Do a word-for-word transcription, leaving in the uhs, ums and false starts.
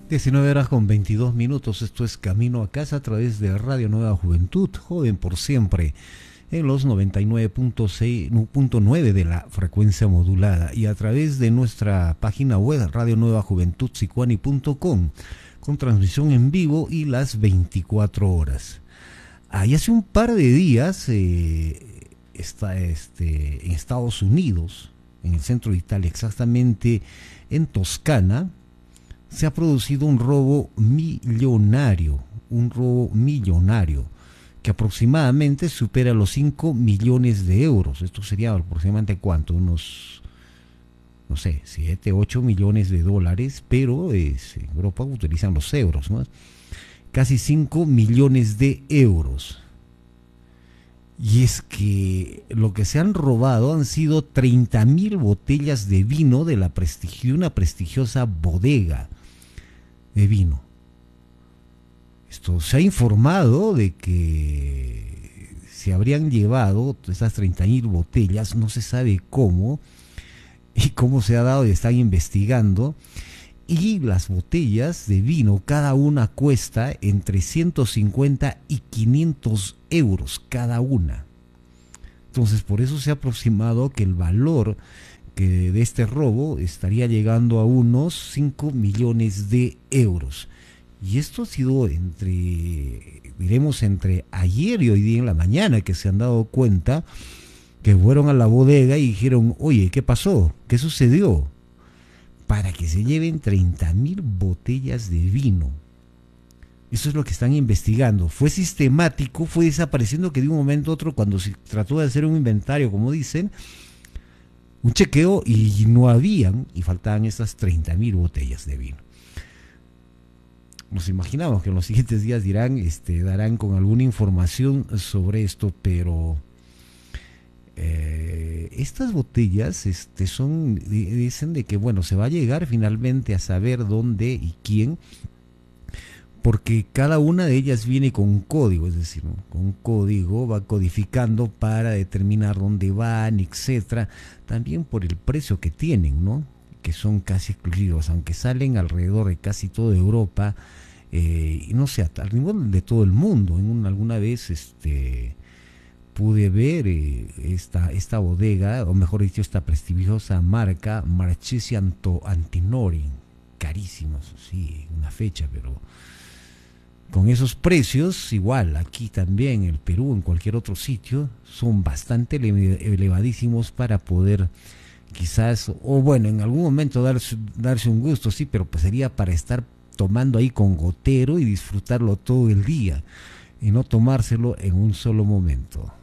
diecinueve horas con veintidós minutos, esto es Camino a Casa a través de Radio Nueva Juventud, joven por siempre, en los noventa y nueve punto nueve de la frecuencia modulada y a través de nuestra página web radio nueva juventud sicuani punto com con transmisión en vivo y las veinticuatro horas. Ahí hace un par de días eh, está este, en Estados Unidos, en el centro de Italia, exactamente en Toscana, se ha producido un robo millonario, un robo millonario que aproximadamente supera los cinco millones de euros. Esto sería aproximadamente ¿cuánto? Unos, no sé, siete, ocho millones de dólares, pero es, en Europa utilizan los euros, ¿no? Casi cinco millones de euros. Y es que lo que se han robado han sido treinta mil botellas de vino de la prestigio, una prestigiosa bodega de vino. Esto se ha informado de que se habrían llevado esas treinta mil botellas, no se sabe cómo y cómo se ha dado y están investigando. Y las botellas de vino, cada una cuesta entre ciento cincuenta y quinientos euros cada una. Entonces, por eso se ha aproximado que el valor que de este robo estaría llegando a unos cinco millones de euros. Y esto ha sido entre, diremos, entre ayer y hoy día en la mañana que se han dado cuenta que fueron a la bodega y dijeron, oye, ¿qué pasó? ¿Qué sucedió? Para que se lleven treinta mil botellas de vino. Eso es lo que están investigando. Fue sistemático, fue desapareciendo que de un momento a otro, cuando se trató de hacer un inventario, como dicen, un chequeo y no habían, y faltaban esas treinta mil botellas de vino. Nos imaginamos que en los siguientes días dirán, este, darán con alguna información sobre esto, pero eh, estas botellas este, son, dicen de que bueno, se va a llegar finalmente a saber dónde y quién, porque cada una de ellas viene con un código, es decir, ¿no? Con un código va codificando para determinar dónde van, etcétera. También por el precio que tienen, ¿no? Que son casi exclusivos, aunque salen alrededor de casi toda Europa, eh, y no sé, al nivel de todo el mundo. En una, alguna vez este, pude ver eh, esta, esta bodega, o mejor dicho, esta prestigiosa marca, Marchesi Antinori, carísimos, sí, una fecha, pero con esos precios, igual aquí también en el Perú, en cualquier otro sitio, son bastante elevadísimos para poder quizás, o bueno, en algún momento darse, darse un gusto, sí, pero pues sería para estar tomando ahí con gotero y disfrutarlo todo el día y no tomárselo en un solo momento.